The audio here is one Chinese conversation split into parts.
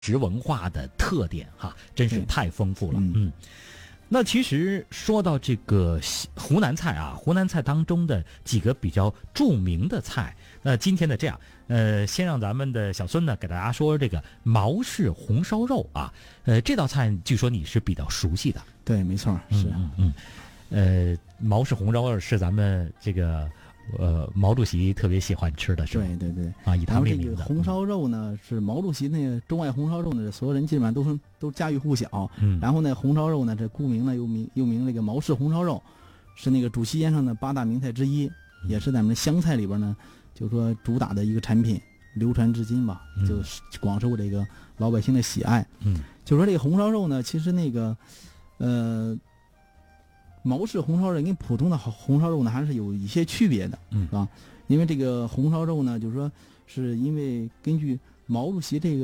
食文化的特点哈，真是太丰富了。那其实说到这个湖南菜啊，湖南菜当中的几个比较著名的菜，那今天的这样，先让咱们的小孙呢给大家说这个毛氏红烧肉啊，这道菜据说你是比较熟悉的。 对，没错，是。 毛氏红烧肉是咱们这个毛主席特别喜欢吃的，是吧？ 对对对啊，以他命名的。 然后这个红烧肉呢，是毛主席那个钟爱红烧肉呢，所有人基本上都家喻户晓。然后呢，红烧肉呢，这顾名呢又名这个毛氏红烧肉，是那个主席宴上的8大名菜之一，也是咱们湘菜里边呢，就是说主打的一个产品，流传至今吧，就广受这个老百姓的喜爱。就说这个红烧肉呢，其实那个毛氏红烧肉跟普通的红烧肉呢还是有一些区别的，是吧？因为这个红烧肉呢，就是说是因为根据毛主席这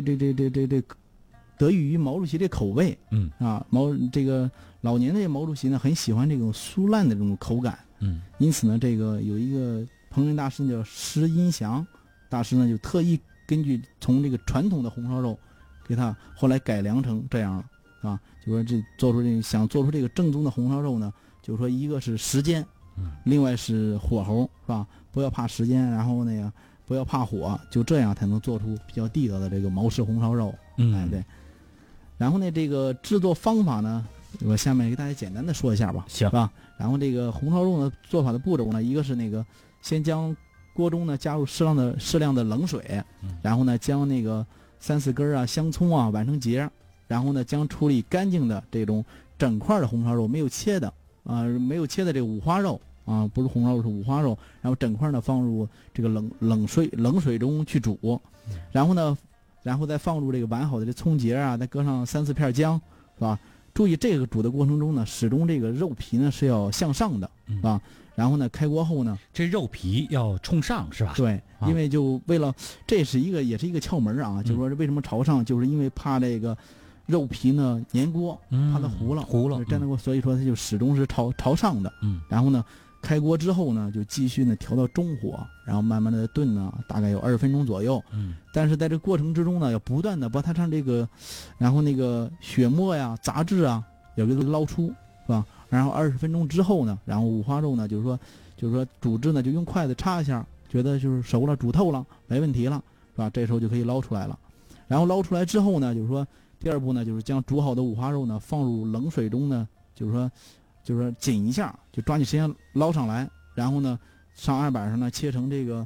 得益于毛主席这口味，这个老年的毛主席呢很喜欢这种酥烂的这种口感，因此呢，这个有一个烹饪大师叫施荫祥大师呢，就特意根据从这个传统的红烧肉，给他后来改良成这样了。就说想做出这个正宗的红烧肉呢，就是说一个是时间，另外是火候，是吧？不要怕时间，然后那个不要怕火，就这样才能做出比较地道的这个毛氏红烧肉。对。然后呢，这个制作方法呢，我下面给大家简单的说一下吧， 行， 是吧？然后这个红烧肉呢做法的步骤呢，一个是那个先将锅中呢加入适量的冷水，然后呢将那个3、4根香葱挽成结。然后呢，将处理干净的这种整块的红烧肉，没有切的这个五花肉不是红烧肉是五花肉，然后整块呢放入这个冷水中去煮，然后再放入这个完好的这葱节再搁上3、4片姜，是吧？注意这个煮的过程中呢，始终这个肉皮呢是要向上的，是吧？然后呢，开锅后呢， 这肉皮要冲上，是吧？ 对，因为就为了也是一个窍门就是说为什么朝上，就是因为怕这个肉皮呢粘锅，怕它糊了，粘过，所以说它就始终是朝上的。然后呢，开锅之后呢，就继续呢调到中火，然后慢慢的炖呢，大概有20分钟左右。但是在这过程之中呢，要不断的把它上这个，然后那个血沫杂质要给它捞出，是吧？然后20分钟之后呢，然后五花肉呢，就是说煮汁呢就用筷子插一下，觉得就是熟了，煮透了，没问题了，是吧？这时候就可以捞出来了。然后捞出来之后呢，就是说第二步呢，就是将煮好的五花肉呢放入冷水中呢，就是说紧一下，就抓紧时间捞上来，然后呢上案板上呢切成这个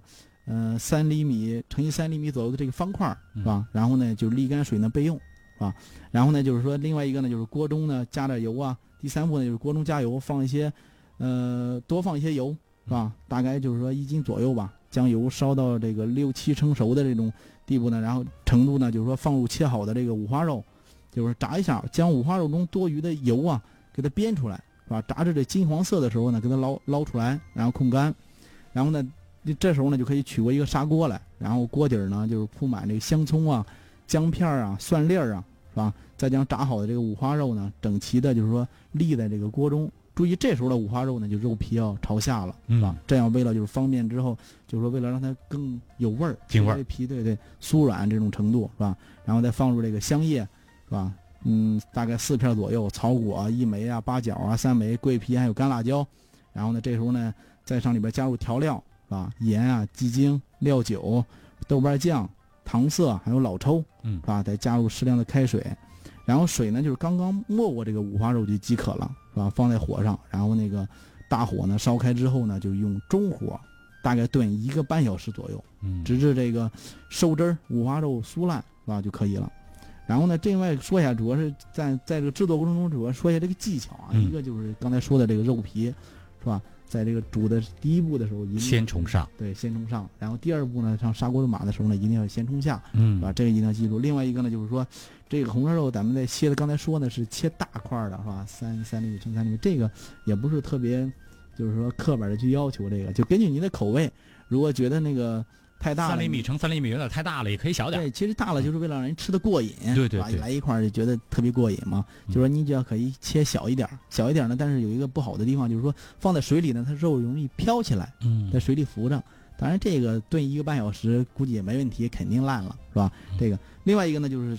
3厘米乘以3厘米左右的这个方块，是吧？然后呢就沥干水呢备用，是吧？然后呢就是说另外一个呢就是锅中呢加点油第3步呢就是锅中加油，放一些多放一些油，是吧？大概就是说1斤左右吧，将油烧到这个6、7成熟的这种地步呢，然后程度呢就是说放入切好的这个五花肉，就是炸一下，将五花肉中多余的油给它煸出来，是吧？炸至这金黄色的时候呢，给它捞出来，然后控干，然后呢这时候呢就可以取过一个砂锅来，然后锅底呢就是铺满这个香葱姜片蒜粒是吧？再将炸好的这个五花肉呢整齐的就是说立在这个锅中。注意这时候的五花肉呢就肉皮要朝下了，是吧？这样为了就是方便之后，就是说为了让它更有味儿， 京味儿， 皮对酥软这种程度，是吧？然后再放入这个香叶，是吧？大概4片左右，草果、1枚八角3枚，桂皮还有干辣椒。然后呢这时候呢再上里边加入调料，是吧？盐鸡精、料酒、豆瓣酱、糖色还有老抽，是吧？再加入适量的开水，然后水呢就是刚刚没过这个五花肉就即可了，是吧？放在火上，然后那个大火呢烧开之后呢，就用中火大概炖1个半小时左右，直至这个收汁儿，五花肉酥烂，是吧？就可以了。然后呢，另外说一下，主要是在这个制作过程中，主要说一下这个技巧一个就是刚才说的这个肉皮，是吧？在这个煮的第一步的时候， 先冲上， 对，先冲上。然后第二步呢，上砂锅码的时候呢，一定要先冲下，是吧？这个一定要记住。另外一个呢，就是说，这个红烧肉咱们在切的，刚才说呢是切大块的，是吧？3厘米乘3厘米，这个也不是特别，就是说刻板的去要求这个，就根据您的口味，如果觉得那个太大了，3 厘米乘3厘米有点太大了，也可以小点。 对，其实大了就是为了让人吃得过瘾， 对， 来一块就觉得特别过瘾嘛。就说你只要可以切小一点呢，但是有一个不好的地方，就是说放在水里呢，它肉容易飘起来，在水里浮着。当然这个炖1个半小时估计也没问题，肯定烂了，是吧？这个另外一个呢，就是